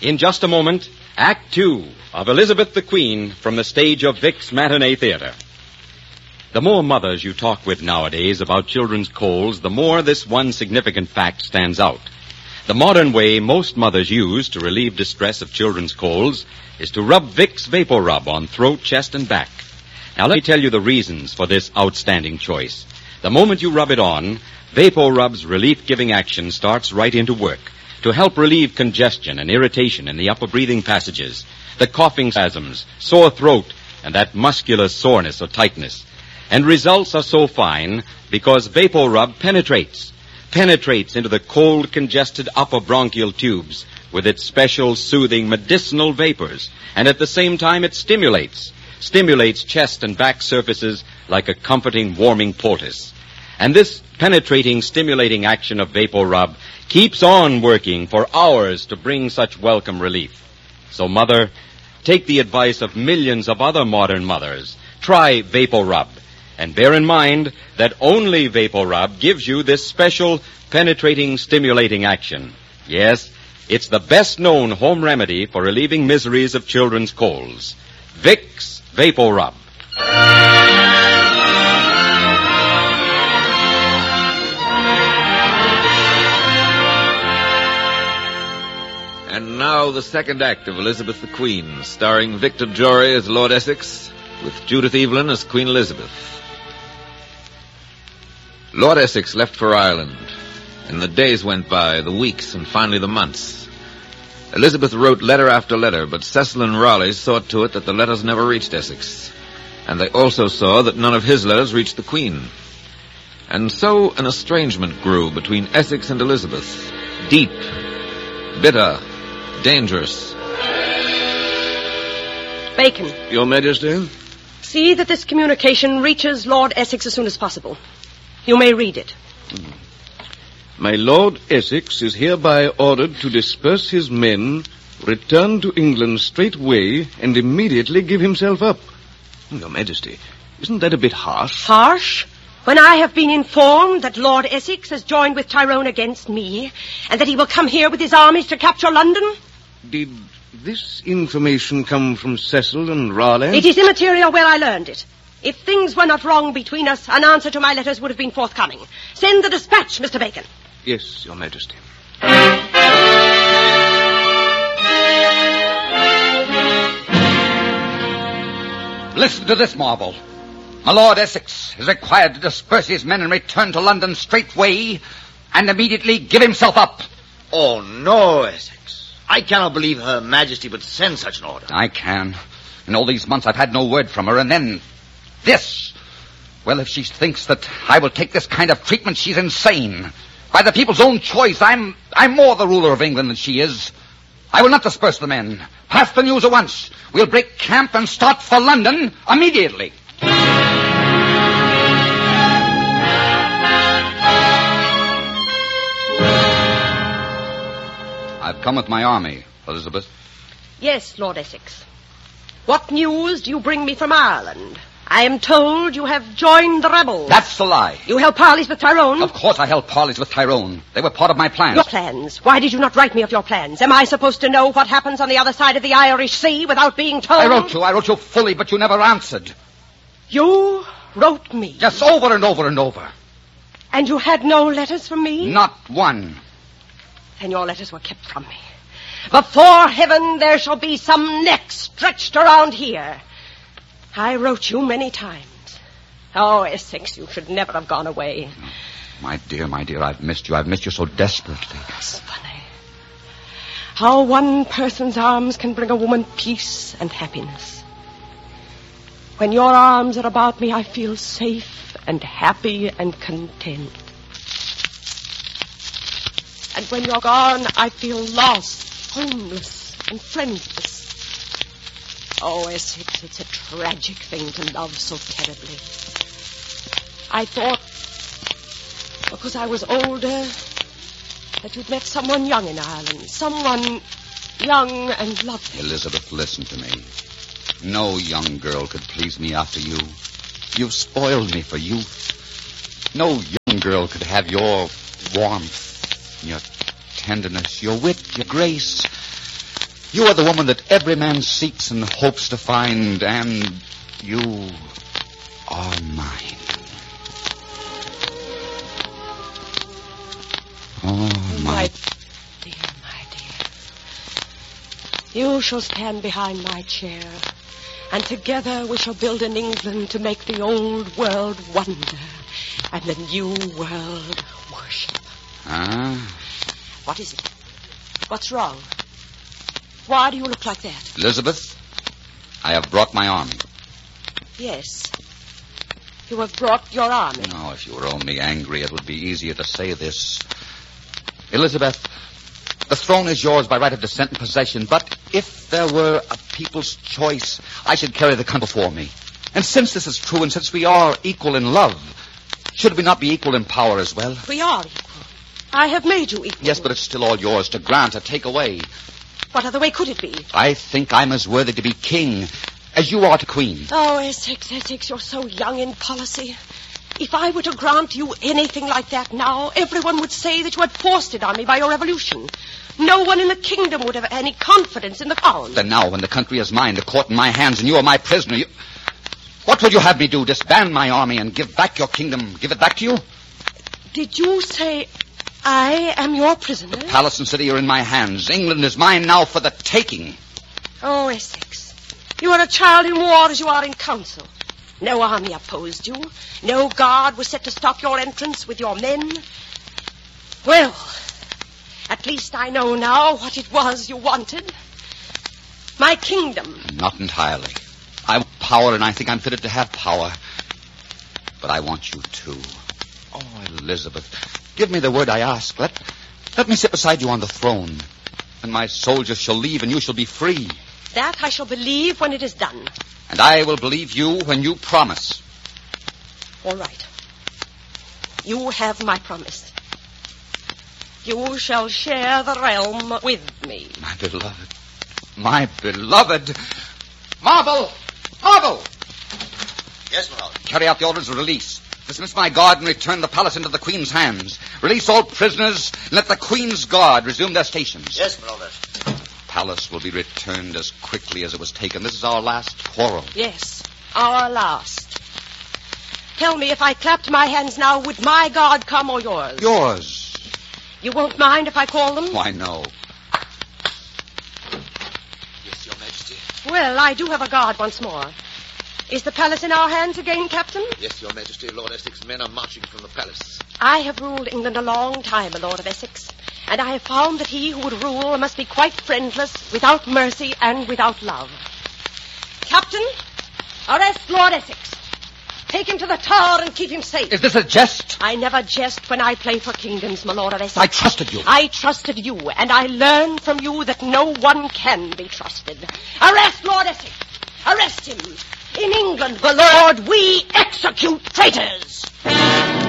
In just a moment, Act Two of Elizabeth the Queen from the stage of Vic's Matinee Theater. The more mothers you talk with nowadays about children's colds, the more this one significant fact stands out. The modern way most mothers use to relieve distress of children's colds is to rub Vicks Vapor Rub on throat, chest, and back. Now let me tell you the reasons for this outstanding choice. The moment you rub it on, Vapor Rub's relief-giving action starts right into work to help relieve congestion and irritation in the upper breathing passages, the coughing spasms, sore throat, and that muscular soreness or tightness. And results are so fine because Vapor Rub penetrates into the cold, congested upper bronchial tubes with its special, soothing, medicinal vapors. And at the same time, it stimulates chest and back surfaces like a comforting, warming poultice. And this penetrating, stimulating action of Vapor Rub keeps on working for hours to bring such welcome relief. So, mother, take the advice of millions of other modern mothers. Try Vapor Rub. And bear in mind that only Vapor Rub gives you this special penetrating, stimulating action. Yes, it's the best-known home remedy for relieving miseries of children's colds. Vicks Vapor Rub. And now the second act of Elizabeth the Queen, starring Victor Jory as Lord Essex, with Judith Evelyn as Queen Elizabeth. Lord Essex left for Ireland, and the days went by, the weeks, and finally the months. Elizabeth wrote letter after letter, but Cecil and Raleigh saw to it that the letters never reached Essex, and they also saw that none of his letters reached the Queen. And so an estrangement grew between Essex and Elizabeth, deep, bitter, dangerous. Bacon. Your Majesty? See that this communication reaches Lord Essex as soon as possible. You may read it. My Lord Essex is hereby ordered to disperse his men, return to England straightway, and immediately give himself up. Your Majesty, isn't that a bit harsh? Harsh? When I have been informed that Lord Essex has joined with Tyrone against me, and that he will come here with his armies to capture London? Did this information come from Cecil and Raleigh? It is immaterial where I learned it. If things were not wrong between us, an answer to my letters would have been forthcoming. Send the dispatch, Mr. Bacon. Yes, Your Majesty. Listen to this marvel. My Lord Essex is required to disperse his men and return to London straightway and immediately give himself up. Oh, no, Essex. I cannot believe Her Majesty would send such an order. I can. In all these months I've had no word from her, and then this. Well, if she thinks that I will take this kind of treatment, she's insane. By the people's own choice, I'm more the ruler of England than she is. I will not disperse the men. Pass the news at once. We'll break camp and start for London immediately. I've come with my army, Elizabeth. Yes, Lord Essex. What news do you bring me from Ireland? I am told you have joined the rebels. That's a lie. You held parleys with Tyrone? Of course I held parleys with Tyrone. They were part of my plans. Your plans? Why did you not write me of your plans? Am I supposed to know what happens on the other side of the Irish Sea without being told? I wrote you fully, but you never answered. You wrote me? Yes, over and over and over. And you had no letters from me? Not one. Then your letters were kept from me. Before heaven, there shall be some neck stretched around here. I wrote you many times. Oh, Essex, you should never have gone away. My dear, I've missed you. I've missed you so desperately. It's funny how one person's arms can bring a woman peace and happiness. When your arms are about me, I feel safe and happy and content. And when you're gone, I feel lost, homeless, and friendless. Oh, Essex, it's a tragic thing to love so terribly. I thought, because I was older, that you'd met someone young in Ireland. Someone young and lovely. Elizabeth, listen to me. No young girl could please me after you. You've spoiled me for youth. No young girl could have your warmth, your tenderness, your wit, your grace. You are the woman that every man seeks and hopes to find, and you are mine. Oh, my dear. You shall stand behind my chair, and together we shall build an England to make the old world wonder and the new world worship. What is it? What's wrong? Why do you look like that? Elizabeth, I have brought my army. Yes. You have brought your army. No, if you were only angry, it would be easier to say this. Elizabeth, the throne is yours by right of descent and possession, but if there were a people's choice, I should carry the country before me. And since this is true, and since we are equal in love, should we not be equal in power as well? We are equal. I have made you equal. Yes, but it's still all yours to grant or take away. What other way could it be? I think I'm as worthy to be king as you are to queen. Oh, Essex, you're so young in policy. If I were to grant you anything like that now, everyone would say that you had forced it on me by your revolution. No one in the kingdom would have any confidence in the crown. Then now, when the country is mine, the court in my hands, and you are my prisoner, what would you have me do? Disband my army and give back your kingdom? Give it back to you? Did you say I am your prisoner? The palace and city are in my hands. England is mine now for the taking. Oh, Essex, you are a child in war as you are in council. No army opposed you. No guard was set to stop your entrance with your men. Well, at least I know now what it was you wanted. My kingdom. Not entirely. I want power, and I think I'm fitted to have power. But I want you too. Oh, Elizabeth, give me the word I ask. Let me sit beside you on the throne. And my soldiers shall leave, and you shall be free. That I shall believe when it is done. And I will believe you when you promise. All right. You have my promise. You shall share the realm with me. My beloved. My beloved. Marble! Marble! Yes, my lord. Carry out the orders of release. Dismiss my guard and return the palace into the Queen's hands. Release all prisoners and let the Queen's guard resume their stations. Yes, my lord. Palace will be returned as quickly as it was taken. This is our last quarrel. Yes, our last. Tell me, if I clapped my hands now, would my guard come or yours? Yours. You won't mind if I call them? Why, no. Yes, your majesty. Well, I do have a guard once more. Is the palace in our hands again, Captain? Yes, your majesty. Lord Essex's men are marching from the palace. I have ruled England a long time, Lord of Essex, and I have found that he who would rule must be quite friendless, without mercy, and without love. Captain, arrest Lord Essex. Take him to the Tower and keep him safe. Is this a jest? I never jest when I play for kingdoms, my Lord of Essex. I trusted you. I trusted you, and I learned from you that no one can be trusted. Arrest Lord Essex. Arrest him. In England, my lord, we execute traitors.